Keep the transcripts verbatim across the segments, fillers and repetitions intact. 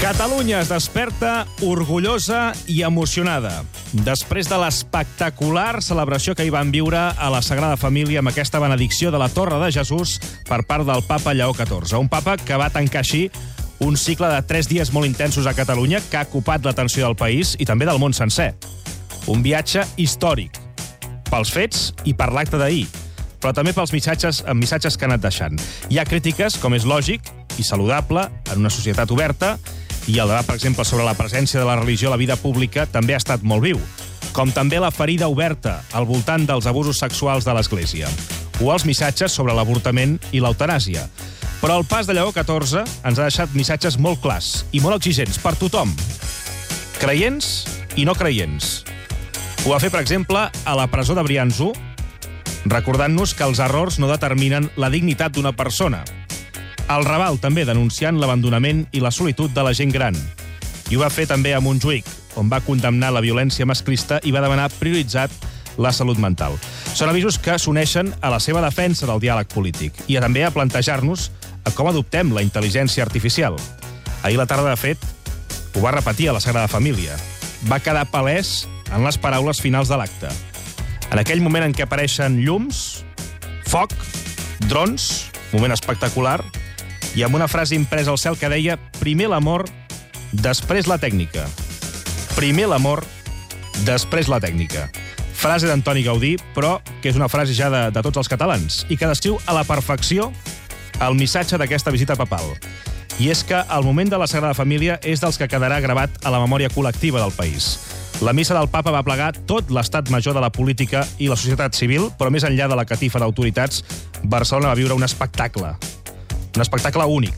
Catalunya es desperta orgullosa i emocionada. Després de l'espectacular celebració que hi van viure a la Sagrada Família amb aquesta benedicció de la Torre de Jesús per part del papa Lleó catorze. Un papa que va tancar així un cicle de tres dies molt intensos a Catalunya que ha ocupat l'atenció del país i també del món sencer. Un viatge històric, pels fets i per l'acte d'ahir, però també pels missatges, missatges que ha anat deixant. Hi ha crítiques, com és lògic i saludable, en una societat oberta, i el debat, per exemple, sobre la presència de la religió a la vida pública també ha estat molt viu, com també la ferida oberta al voltant dels abusos sexuals de l'Església, o els missatges sobre l'avortament i l'eutanàsia. Però el pas de Lleó catorze ens ha deixat missatges molt clars i molt exigents per tothom, creients i no creients. Ho va fer, per exemple, a la presó de Brians u, recordant-nos que els errors no determinen la dignitat d'una persona. Al Raval, també, denunciant l'abandonament i la solitud de la gent gran. I ho va fer també a Montjuïc, on va condemnar la violència masclista i va demanar prioritzat la salut mental. Són avisos que s'uneixen a la seva defensa del diàleg polític i també a plantejar-nos a com adoptem la intel·ligència artificial. Ahir la tarda, de fet, ho va repetir a la Sagrada Família. Va quedar palès en les paraules finals de l'acte. En aquell moment en què apareixen llums, foc, drons, moment espectacular, i amb una frase impresa al cel que deia «Primer l'amor, després la tècnica». Primer l'amor, després la tècnica. Frase d'Antoni Gaudí, però que és una frase ja de, de tots els catalans i que descriu a la perfecció el missatge d'aquesta visita papal. I és que el moment de la Sagrada Família és dels que quedarà gravat a la memòria col·lectiva del país. La missa del papa va plegar tot l'estat major de la política i la societat civil, però més enllà de la catifa d'autoritats, Barcelona va viure un espectacle. Un espectacle únic,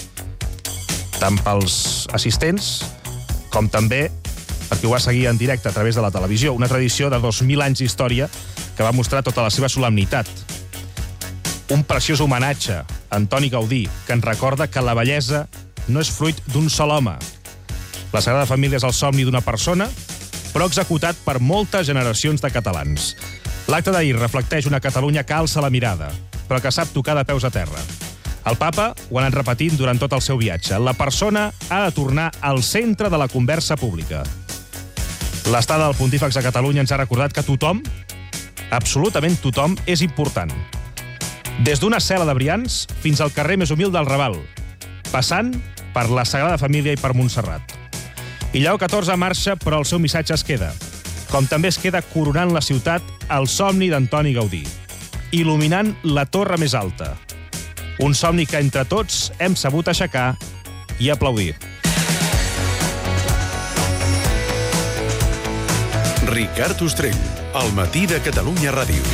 tant pels assistents com també per qui ho va seguir en directe a través de la televisió. Una tradició de dos mil anys d'història que va mostrar tota la seva solemnitat. Un preciós homenatge a Antoni Gaudí, que ens recorda que la bellesa no és fruit d'un sol home. La Sagrada Família és el somni d'una persona, però executat per moltes generacions de catalans. L'acte d'ahir reflecteix una Catalunya que alça la mirada, però que sap tocar de peus a terra. El papa ho ha anat repetint durant tot el seu viatge. La persona ha de tornar al centre de la conversa pública. L'estada del pontífex a Catalunya ens ha recordat que tothom, absolutament tothom, és important. Des d'una cel·la de Brians fins al carrer més humil del Raval, passant per la Sagrada Família i per Montserrat. I Lleó catorze marxa, però el seu missatge es queda, com també es queda coronant la ciutat el somni d'Antoni Gaudí, il·luminant la torre més alta. Un somni que entre tots hem sabut aixecar i aplaudir. Ricard Ostrell, al matí de Catalunya Ràdio.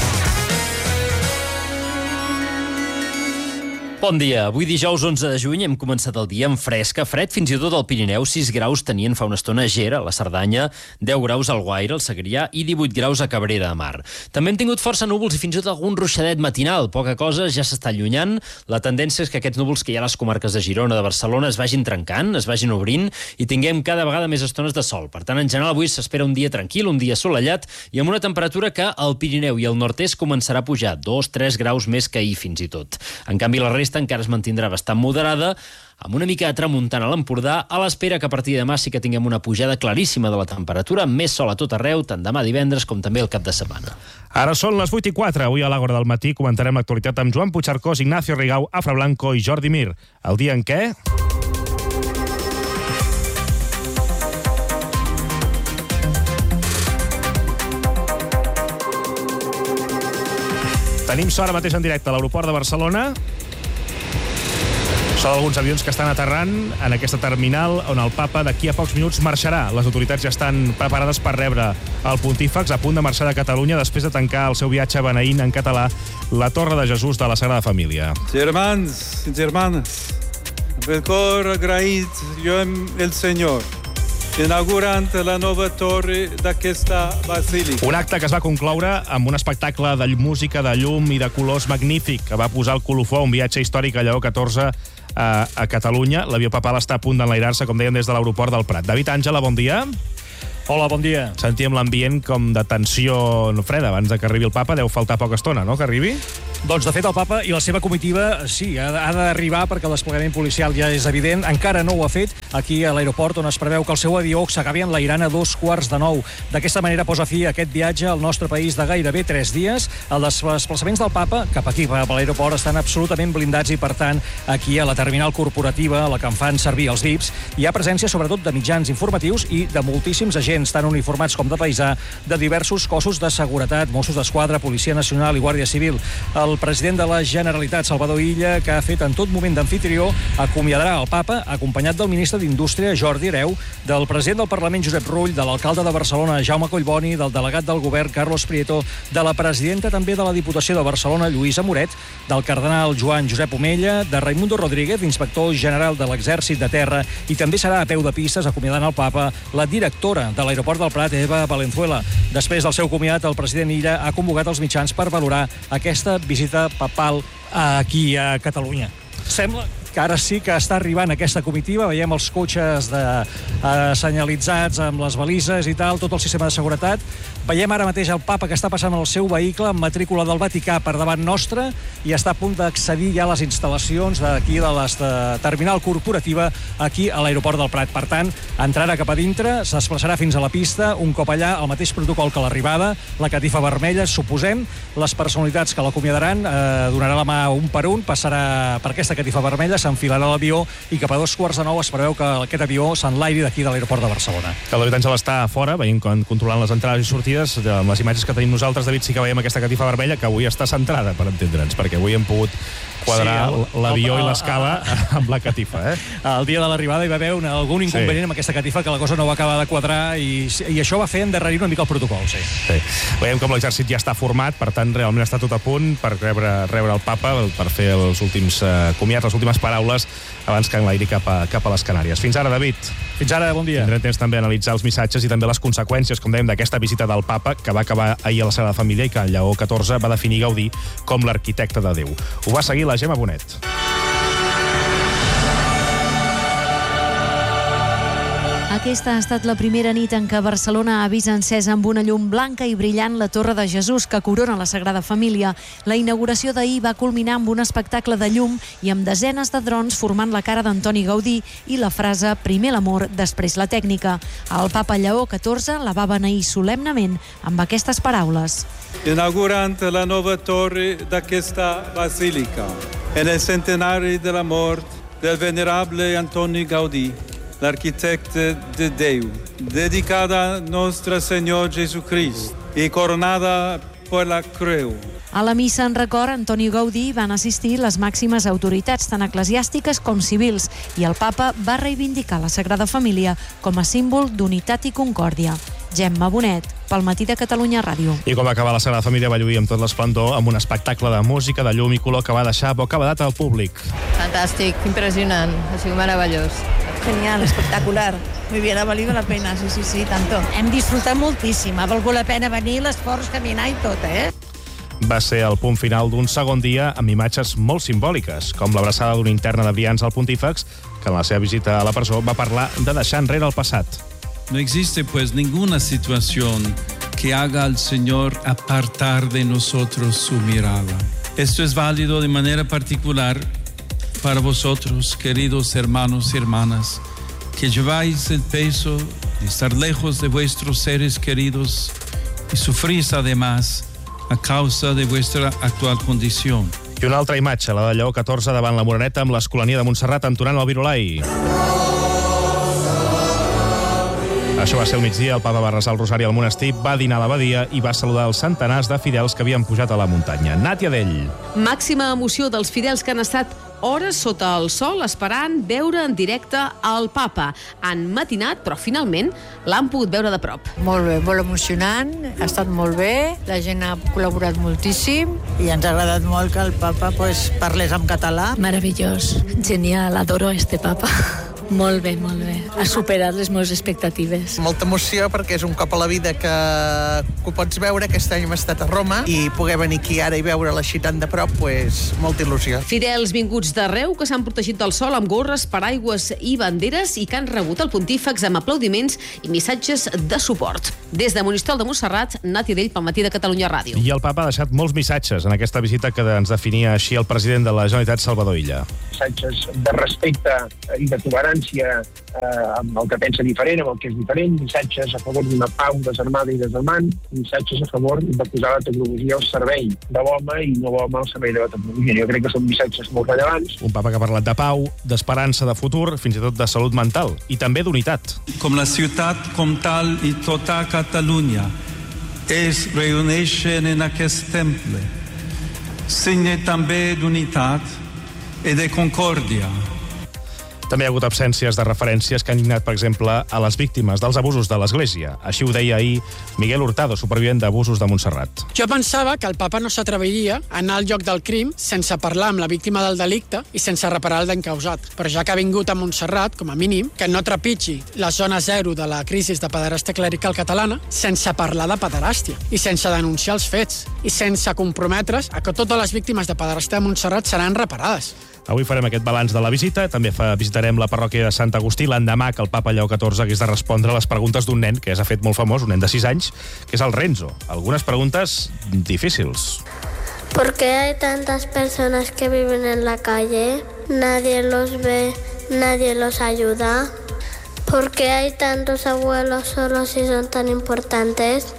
Bon dia. Avui dijous onze de juny hem començat el dia amb fresca, fred, fins i tot al Pirineu. sis graus tenien fa una estona a Ger, a la Cerdanya, deu graus al Guaire, al Segrià i divuit graus a Cabrera de Mar. També hem tingut força núvols i fins i tot algun ruixadet matinal. Poca cosa ja s'està allunyant. La tendència és que aquests núvols que hi ha a les comarques de Girona, de Barcelona, es vagin trencant, es vagin obrint i tinguem cada vegada més estones de sol. Per tant, en general, avui s'espera un dia tranquil, un dia assolellat i amb una temperatura que al Pirineu i al nord-est començarà a pujar dos tres graus més que ahir fins i tot. En canvi, la resta encara es mantindrà bastant moderada, amb una mica de tramuntana a l'Empordà, a l'espera que a partir de demà sí que tinguem una pujada claríssima de la temperatura, amb més sol a tot arreu, tant demà divendres com també el cap de setmana. Ara són les vuit i quatre. Avui a l'Àgora del matí comentarem l'actualitat amb Joan Puigcercós, Ignacio Rigau, Afra Blanco i Jordi Mir. El dia en què... Tenim sort ara mateix en directe a l'aeroport de Barcelona. Són alguns avions que estan aterrant en aquesta terminal on el papa d'aquí a pocs minuts marxarà. Les autoritats ja estan preparades per rebre el pontífex a punt de marxar de Catalunya després de tancar el seu viatge beneint en català la Torre de Jesús de la Sagrada Família. Germans i germanes, de cor agraït jo amb el Senyor, inaugurant la nova torre d'aquesta basílica. Un acte que es va concloure amb un espectacle de música, de llum i de colors magnífic que va posar el colofó, un viatge històric a Lleó catorze a, a Catalunya. L'avió papal està a punt d'enlairar-se, com deien, des de l'aeroport del Prat. David Àngela, bon dia. Hola, bon dia. Sentíem l'ambient com de tensió freda abans de que arribi el papa. Deu faltar poca estona, no?, que arribi? Doncs, de fet, el papa i la seva comitiva, sí, ha d'arribar perquè el desplegament policial ja és evident. Encara no ho ha fet. aquí a l'aeroport, on es preveu que el seu avió s'acabi enlairant a dos quarts de nou. D'aquesta manera posa fi a aquest viatge al nostre país de gairebé tres dies. Els desplaçaments del papa cap aquí, per l'aeroport, estan absolutament blindats i, per tant, aquí a la terminal corporativa, a la que en fan servir els V I Ps, hi ha presència sobretot de mitjans informatius i de moltíssims agents, tant uniformats com de paisà, de diversos cossos de seguretat, Mossos d'Esquadra, Policia Nacional i Guàrdia Civil. El president de la Generalitat, Salvador Illa, que ha fet en tot moment d'amfitrió, acomiadarà el papa, acompanyat del ministre d'Indústria, Jordi Hereu, del president del Parlament, Josep Rull, de l'alcalde de Barcelona, Jaume Collboni, del delegat del govern, Carlos Prieto, de la presidenta també de la Diputació de Barcelona, Lluïsa Moret, del cardenal Joan Josep Omella, de Raimundo Rodríguez, inspector general de l'Exèrcit de Terra, i també serà a peu de pistes acomiadant el papa la directora de l'aeroport del Prat, Eva Valenzuela. Després del seu comiat, el president Illa ha convocat els mitjans per valorar aquesta visita papal aquí a Catalunya. Sembla que ara sí que està arribant aquesta comitiva. Veiem els cotxes de, eh, senyalitzats amb les balises i tal, tot el sistema de seguretat. Veiem ara mateix el papa que està passant el seu vehicle amb matrícula del Vaticà per davant nostre i està a punt d'accedir ja a les instal·lacions d'aquí de la terminal corporativa aquí a l'aeroport del Prat. Per tant, entrarà cap a dintre, es desplaçarà fins a la pista, un cop allà, el mateix protocol que l'arribada, la catifa vermella, suposem, les personalitats que l'acomiadaran, eh, donarà la mà un per un, passarà per aquesta catifa vermella, s'enfilarà a l'avió i cap a dos quarts de nou es preveu que aquest avió s'enlairi d'aquí de l'aeroport de Barcelona. El David Àngel està fora, veient controlant les entrades i sortides. Amb les imatges que tenim nosaltres, David, sí que veiem aquesta catifa vermella que avui està centrada, per entendre'ns, perquè avui hem pogut quadrar sí, l'avió i l'escala amb la catifa. Eh? El dia de l'arribada hi va haver una, algun inconvenient sí. amb aquesta catifa, que la cosa no va acabar de quadrar i, i això va fer endarrerir una mica el protocol. Sí. Sí. Veiem com l'exèrcit ja està format, per tant, realment està tot a punt per rebre, rebre el papa, per fer els últims uh, comiats, les últimes paraules, abans que enlairi cap a, cap a les Canàries. Fins ara, David. Fins ara, bon dia. Tindrem temps també a analitzar els missatges i també les conseqüències, com dèiem, d'aquesta visita del papa, que va acabar ahir a la Sagrada Família i que el Lleó catorze va definir Gaudí com l'arquitecte de Déu. Ho va seguir la Gemma Bonet. Aquesta ha estat la primera nit en què Barcelona ha vist encesa amb una llum blanca i brillant la Torre de Jesús, que corona la Sagrada Família. La inauguració d'ahir va culminar amb un espectacle de llum i amb desenes de drons formant la cara d'Antoni Gaudí i la frase «Primer l'amor, després la tècnica». El papa Lleó catorze la va beneir solemnement amb aquestes paraules. Inaugurant la nova torre d'aquesta basílica, en el centenari de la mort del venerable Antoni Gaudí, l'arquitecte de Déu, dedicada a Nostre Senyor Jesucrist i coronada per la creu. A la missa en record a Antoni Gaudí van assistir les màximes autoritats, tant eclesiàstiques com civils, i el papa va reivindicar la Sagrada Família com a símbol d'unitat i concòrdia. Gemma Bonet, pel Matí de Catalunya Ràdio. I com va acabar la Sagrada Família, va lluir amb tot l'esplendor amb un espectacle de música, de llum i color que va deixar bocabadat al públic. Fantàstic, impressionant, ha sigut meravellós. Genial, espectacular. Muy bien, ha valido la pena, sí, sí, sí, tanto. Hem disfrutat moltíssim, ha valgut la pena venir, l'esforç, caminar i tot, eh? Va ser el punt final d'un segon dia amb imatges molt simbòliques, com l'abraçada d'una interna de Brians al Pontífex, que en la seva visita a la presó va parlar de deixar enrere el passat. No existe pues ninguna situación que haga al Señor apartar de nosotros su mirada. Esto es válido de manera particular para vosotros, queridos hermanos y hermanas, que lleváis el peso de estar lejos de vuestros seres queridos y sufrís además a causa de vuestra actual condición. I una altra imatge, la de Lleó catorze davant la Moreneta amb l'Escolania de Montserrat entonant el Virolai. Això va ser el migdia, el papa va resar el rosari al monestir, va dinar a l'abadia i va saludar els centenars de fidels que havien pujat a la muntanya. Nàtia Dell. Màxima emoció dels fidels que han estat hores sota el sol esperant veure en directe el papa. Han matinat, però finalment l'han pogut veure de prop. Molt bé, molt emocionant, ha estat molt bé, la gent ha col·laborat moltíssim i ens ha agradat molt que el papa pues, parlés en català. Meravellós, genial, adoro este papa. Molt bé, molt bé. Ha superat les meves expectatives. Molta emoció perquè és un cop a la vida que, que ho pots veure. Aquest any hem estat a Roma i poder venir aquí ara i veure la ciutat de prop, pues, molta il·lusió. Fidels vinguts d'arreu que s'han protegit del sol amb gorres, paraigües i banderes i que han rebut el pontífex amb aplaudiments i missatges de suport. Des de Monistrol de Montserrat, Nàtia Dell pel Matí de Catalunya Ràdio. I el papa ha deixat molts missatges en aquesta visita que ens definia així el president de la Generalitat, Salvador Illa. Missatges de respecte i de tolerància tolerància eh, amb el que pensa diferent, amb el que és diferent, missatges a favor d'una pau desarmada i desarmant, missatges a favor de posar la tecnologia al servei de l'home i no l'home al servei de la tecnologia. Jo crec que són missatges molt rellevants. Un papa que ha parlat de pau, d'esperança, de futur, fins i tot de salut mental i també d'unitat. Com la ciutat com tal i tota Catalunya es reuneixen en aquest temple, signe també d'unitat i de concòrdia. També hi ha hagut absències de referències que han indignat, per exemple, a les víctimes dels abusos de l'Església. Així ho deia ahir Miguel Hurtado, supervivent d'abusos de Montserrat. Jo pensava que el papa no s'atreviria a anar al lloc del crim sense parlar amb la víctima del delicte i sense reparar el d'encausat. Però ja que ha vingut a Montserrat, com a mínim, que no trepitgi la zona zero de la crisi de pederàstia clerical catalana sense parlar de pederàstia i sense denunciar els fets i sense comprometre's a que totes les víctimes de pederàstia de Montserrat seran reparades. Avui farem aquest balanç de la visita. També fa, visitarem la parròquia de Sant Agustí l'endemà que el papa Lleó catorze hagués de respondre a les preguntes d'un nen que s'ha fet molt famós, un nen de sis anys, que és el Renzo. Algunes preguntes difícils. ¿Por qué hay tantas personas que viven en la calle? Nadie los ve, nadie los ayuda. ¿Por qué hay tantos abuelos solos y son tan importantes?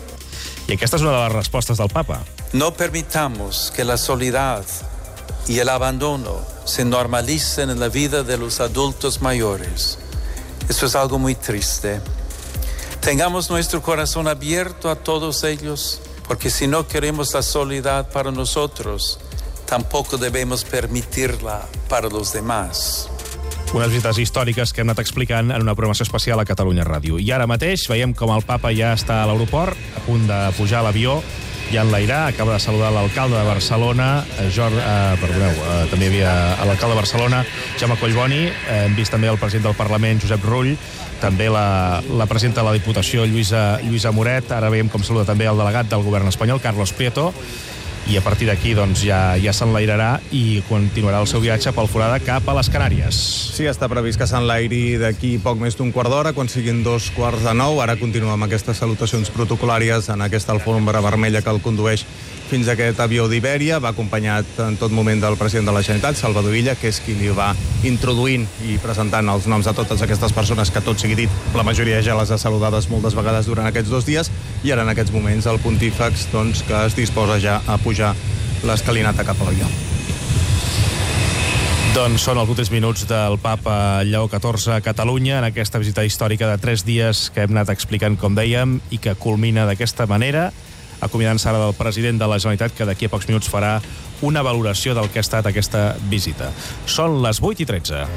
I aquesta és una de les respostes del papa. No permitamos que la soledad y el abandono se normalicen en la vida de los adultos mayores. Eso es algo muy triste. Tengamos nuestro corazón abierto a todos ellos, porque si no queremos la soledad para nosotros, tampoco debemos permitirla para los demás. Unes visites històriques que hem anat explicant en una programació especial a Catalunya Ràdio. I ara mateix veiem com el papa ja està a l'aeroport, a punt de pujar a l'avió, ja enlairar, acaba de saludar l'alcalde de Barcelona, Jordi, eh, perdoneu, eh, també hi havia l'alcalde de Barcelona, Jaume Collboni, eh, hem vist també el president del Parlament, Josep Rull, també la, la presidenta de la Diputació, Lluïsa, Lluïsa Moret, ara veiem com saluda també el delegat del govern espanyol, Carlos Prieto, i a partir d'aquí doncs, ja, ja s'enlairarà i continuarà el seu viatge pel Forada cap a les Canàries. Sí, està previst que s'enlairi d'aquí poc més d'un quart d'hora, quan siguin dos quarts de nou. Ara continua amb aquestes salutacions protocolàries en aquesta alfombra vermella que el condueix fins a aquest avió d'Ibèria. Va acompanyat en tot moment del president de la Generalitat, Salvador Illa, que és qui li va introduint i presentant els noms de totes aquestes persones que, tot sigui dit, la majoria ja les ha saludades moltes vegades durant aquests dos dies, i ara en aquests moments el pontífex doncs, que es disposa ja a pujar l'escalinata cap a l'avió. Doncs són els últims minuts del papa Lleó catorze a Catalunya en aquesta visita històrica de tres dies que hem anat explicant, com dèiem, i que culmina d'aquesta manera, acomiadant-se ara del president de la Generalitat, que d'aquí a pocs minuts farà una valoració del que ha estat aquesta visita. Són les vuit i tretze.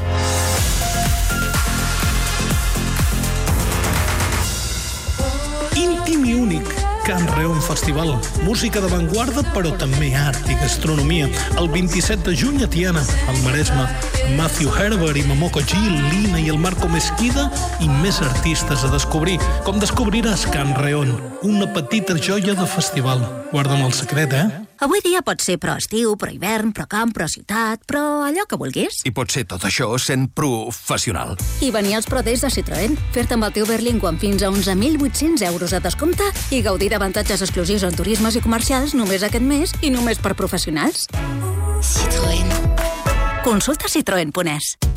Íntim i únic. Can Reon Festival. Música d'avantguarda, però també art i gastronomia. El vint-i-set de juny a Tiana, al Maresme. Matthew Herbert i Momoko Gil, Lina i el Marco Mesquida i més artistes a descobrir. Com descobriràs Can Reon, una petita joia de festival. Guarda'm el secret, eh? Avui dia pot ser pro estiu, pro hivern, pro camp, pro ciutat, però allò que vulguis. I pot ser tot això sent professional. I venir als Pro Days de Citroën, fer-te amb el teu Berlingo amb fins a onze mil vuit-cents euros de descompte i gaudir d'avantatges exclusius en turismes i comercials només aquest mes i només per professionals. Citroën. Consulta citroen punt es.